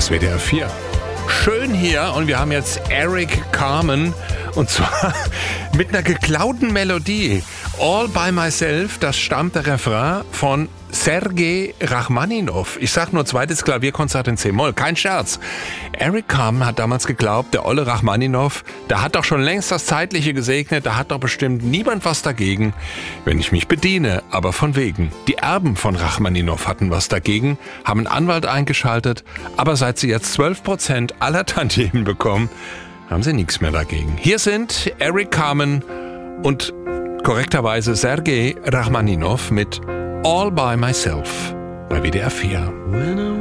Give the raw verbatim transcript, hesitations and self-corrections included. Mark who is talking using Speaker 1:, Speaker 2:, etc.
Speaker 1: ist W D R vier. Schön hier und wir haben jetzt Eric Carmen und zwar mit einer geklauten Melodie. All by Myself, das stammt der Refrain von Sergei Rachmaninov. Ich sag nur zweites Klavierkonzert in C-Moll, kein Scherz. Eric Carmen hat damals geglaubt, der olle Rachmaninov, der hat doch schon längst das Zeitliche gesegnet, da hat doch bestimmt niemand was dagegen, wenn ich mich bediene, aber von wegen. Die Erben von Rachmaninov hatten was dagegen, haben einen Anwalt eingeschaltet, aber seit sie jetzt zwölf Prozent aller Tantiemen bekommen, haben sie nichts mehr dagegen. Hier sind Eric Carmen und korrekterweise Sergei Rachmaninov mit All by Myself bei W D R vier.